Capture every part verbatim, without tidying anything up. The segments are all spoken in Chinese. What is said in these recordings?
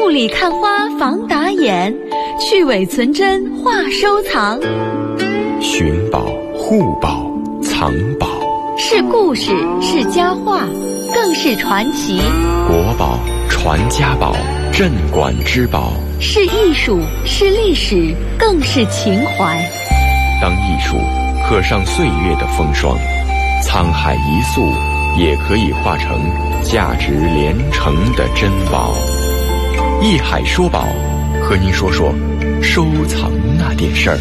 雾里看花防打眼，去伪存真话收藏。 寻宝、护宝、藏宝， 是故事，是佳话，更是传奇。 国宝、传家宝、镇馆之宝， 是艺术，是历史，更是情怀。 当艺术刻上岁月的风霜，沧海一粟也可以化成价值连城的珍宝。艺海说宝，和您说说收藏那点事儿。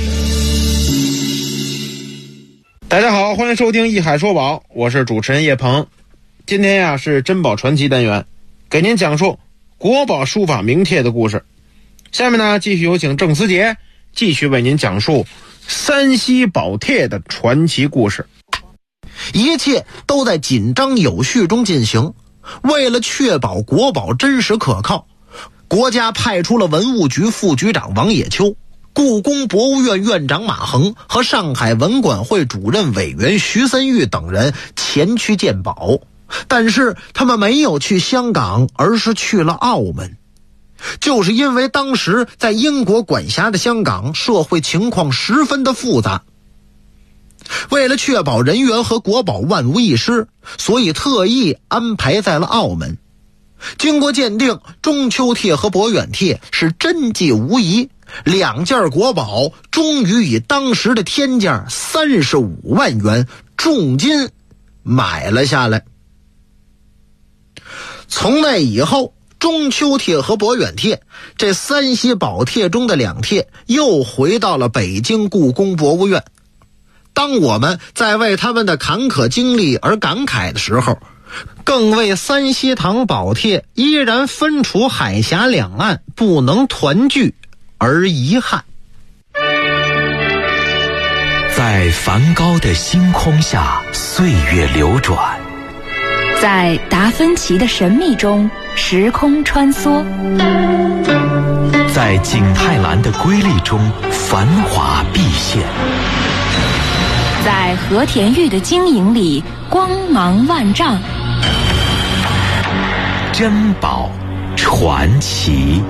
大家好，欢迎收听艺海说宝，我是主持人叶鹏。今天呀是珍宝传奇单元，给您讲述国宝书法名帖的故事。下面呢，继续有请郑思杰继续为您讲述山西宝帖的传奇故事。 一切都在紧张有序中进行，为了确保国宝真实可靠，国家派出了文物局副局长王野秋、故宫博物院院长马衡和上海文管会主任委员徐森玉等人前去鉴宝。但是他们没有去香港，而是去了澳门。就是因为当时在英国管辖的香港社会情况十分的复杂，为了确保人员和国宝万无一失，所以特意安排在了澳门。经过鉴定，中秋帖和博远帖是真迹无疑，两件国宝终于以当时的天价三十五万元重金买了下来。从那以后，中秋帖和博远帖这山西宝帖中的两帖又回到了北京故宫博物院。当我们在为他们的坎坷经历而感慨的时候，更为三希堂宝帖依然分处海峡两岸不能团聚而遗憾。 在梵高的星空下，岁月流转； 在达芬奇的神秘中，时空穿梭； 在景泰蓝的瑰丽中，繁华毕现； 在和田玉的晶莹里，光芒万丈。 珍宝传奇。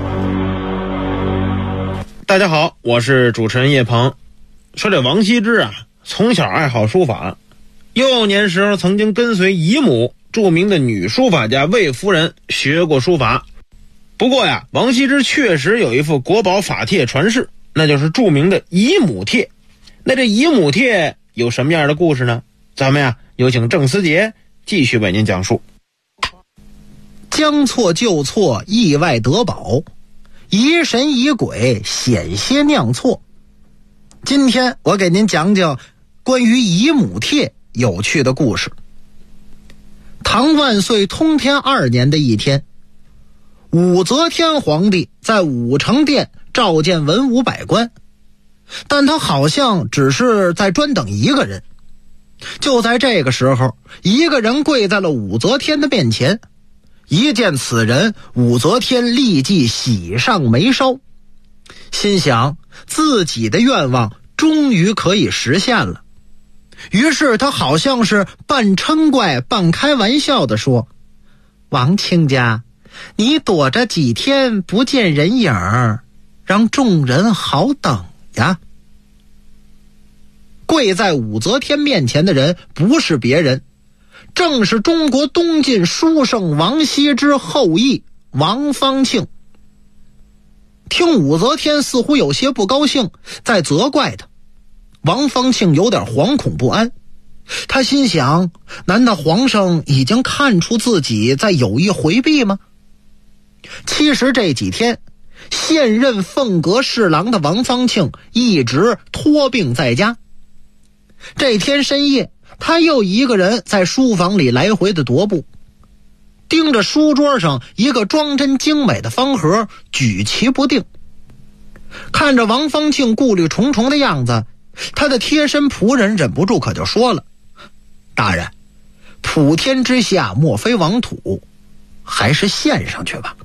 大家好，我是主持人叶鹏。说这王羲之啊，从小爱好书法，幼幼年时候曾经跟随姨母著名的女书法家魏夫人学过书法。不过呀，王羲之确实有一副国宝法帖传世，那就是著名的姨母帖。那这姨母帖有什么样的故事呢？咱们呀有请郑思杰继续为您讲述。 将错就错，意外得宝，疑神疑鬼，险些酿错。今天我给您讲讲关于姨母帖有趣的故事。唐万岁通天二年的一天，武则天皇帝在武成殿召见文武百官，但他好像只是在专等一个人。就在这个时候，一个人跪在了武则天的面前。一见此人，武则天立即喜上眉梢，心想自己的愿望终于可以实现了。于是他好像是半嗔怪半开玩笑地说：王亲家，你躲着几天不见人影儿，让众人好等呀。跪在武则天面前的人不是别人，正是中国东晋书圣王羲之后裔王方庆。听武则天似乎有些不高兴，在责怪他，王方庆有点惶恐不安。他心想，难道皇上已经看出自己在有意回避吗？其实这几天，现任凤阁侍郎的王方庆一直托病在家。这天深夜，他又一个人在书房里来回的踱步，盯着书桌上一个装帧精美的方盒，举棋不定。看着王方庆顾虑重重的样子，他的贴身仆人忍不住可就说了：大人，普天之下莫非王土，还是献上去吧。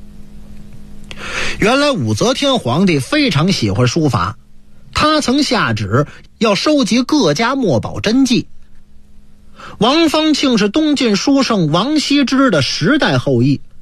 原来武则天皇帝非常喜欢书法，他曾下旨要收集各家墨宝真迹。王方庆是东晋书圣王羲之的十代后裔，